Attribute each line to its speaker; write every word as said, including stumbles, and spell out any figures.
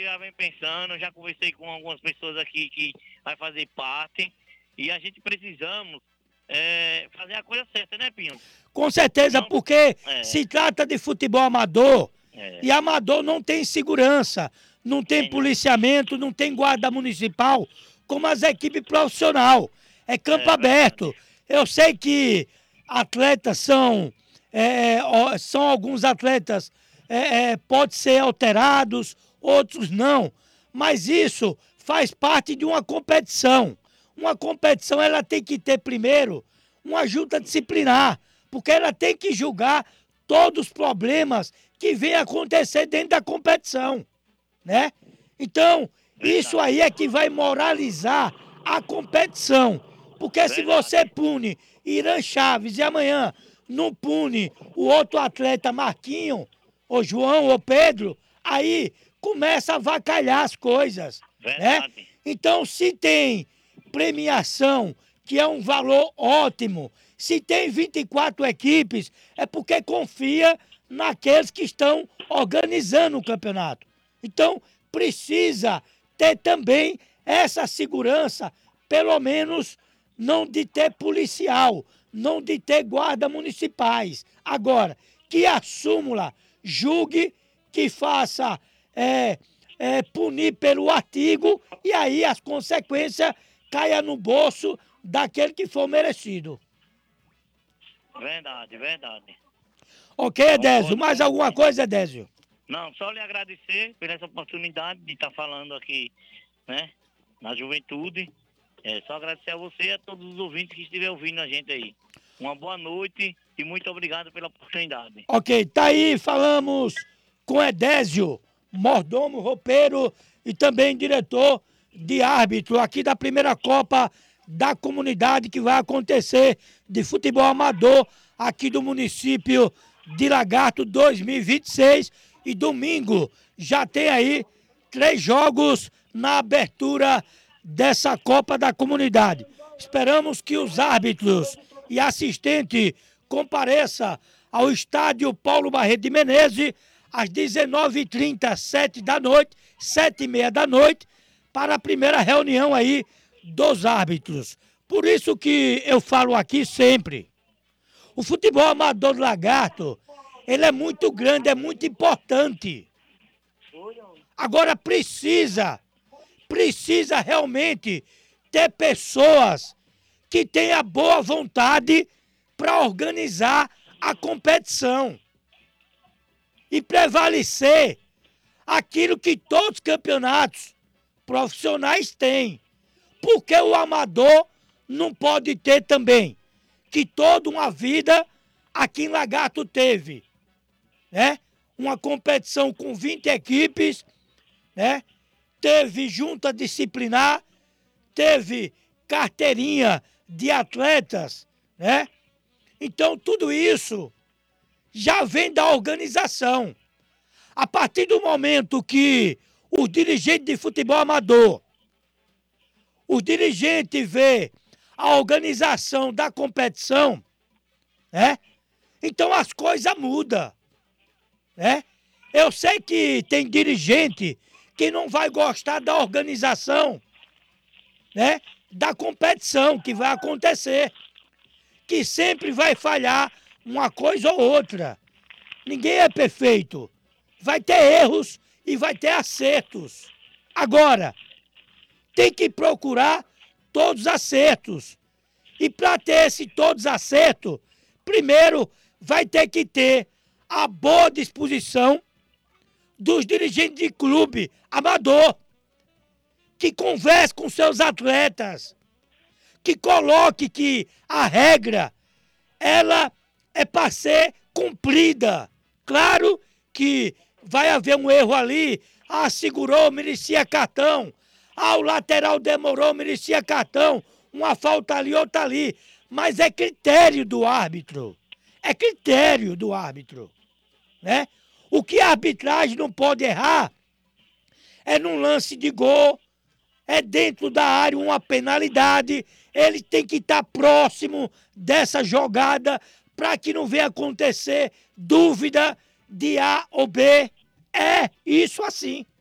Speaker 1: já venho pensando, já conversei com algumas pessoas aqui que vai fazer parte e a gente precisamos é, fazer a coisa certa, né, Pinho?
Speaker 2: Com certeza,
Speaker 1: Não,
Speaker 2: porque
Speaker 1: é,
Speaker 2: se trata de futebol amador
Speaker 1: é,
Speaker 2: e amador não tem segurança, não tem
Speaker 1: Tem não.
Speaker 2: policiamento, não tem guarda municipal, como as equipes profissional. É campo
Speaker 1: É
Speaker 2: aberto. Eu sei que atletas são, é, ó, são alguns atletas é, é, pode ser alterados, outros não. Mas isso faz parte de uma competição. Uma competição ela tem que ter primeiro uma junta disciplinar, porque ela tem que julgar todos os problemas que vêm acontecer dentro da competição, né? Então, isso aí é que vai moralizar a competição. Porque se
Speaker 1: Verdade.
Speaker 2: você pune Irã Chaves e amanhã não pune o outro atleta Marquinho, ou João, ou Pedro, aí começa a avacalhar as coisas, né?
Speaker 1: Verdade.
Speaker 2: Então, se tem premiação, que é um valor ótimo, se tem vinte e quatro equipes, é porque confia naqueles que estão organizando o campeonato. Então, precisa ter também essa segurança, pelo menos não de ter policial, não de ter guarda municipais. Agora, que a súmula julgue, que faça é, é, punir pelo artigo e aí as consequências caia no bolso daquele que for merecido.
Speaker 1: Verdade, verdade.
Speaker 2: Ok, Edésio?
Speaker 1: Concordo
Speaker 2: Mais
Speaker 1: com
Speaker 2: alguma
Speaker 1: você.
Speaker 2: coisa, Edésio?
Speaker 1: Não, só lhe agradecer por essa oportunidade de estar falando aqui, né, na juventude. É só agradecer a você e a todos os ouvintes que estiverem ouvindo a gente aí. Uma boa noite e muito obrigado pela oportunidade.
Speaker 2: Ok, tá aí, falamos com Edésio, mordomo, roupeiro e também diretor de árbitro aqui da primeira Copa da Comunidade que vai acontecer de futebol amador aqui do município de Lagarto dois mil e vinte e seis. E domingo já tem aí três jogos na abertura dessa Copa da Comunidade. Esperamos que os árbitros e assistentes compareçam ao estádio Paulo Barreto de Menezes às dezenove e trinta, sete da noite, sete e meia da noite, para a primeira reunião aí dos árbitros. Por isso que eu falo aqui sempre, o futebol amador do Lagarto, ele é muito grande, é muito importante. Agora precisa, precisa realmente ter pessoas que tenham boa vontade para organizar a competição e prevalecer aquilo que todos os campeonatos profissionais têm. Porque o amador não pode ter também, que toda uma vida aqui em Lagarto teve, né? Uma competição com vinte equipes, né? Teve junta disciplinar, teve carteirinha de atletas, né? Então tudo isso já vem da organização. A partir do momento que os dirigentes de futebol amador, os dirigentes vê a organização da competição, né? Então as coisas mudam, né? Eu sei que tem dirigente que não vai gostar da organização, né? Da competição que vai acontecer, que sempre vai falhar uma coisa ou outra. Ninguém é perfeito. Vai ter erros e vai ter acertos. Agora, tem que procurar todos os acertos. E para ter esse todos os acertos, primeiro vai ter que ter a boa disposição dos dirigentes de clube amador, que converse com seus atletas, que coloque que a regra, ela é para ser cumprida. Claro que vai haver um erro ali, ah, segurou, merecia cartão, ah, o lateral demorou, merecia cartão, uma falta ali, outra ali, mas é critério do árbitro, é critério do árbitro, né? O que a arbitragem não pode errar é num lance de gol, é dentro da área uma penalidade, ele tem que estar próximo dessa jogada para que não venha acontecer dúvida de A ou B. É isso assim.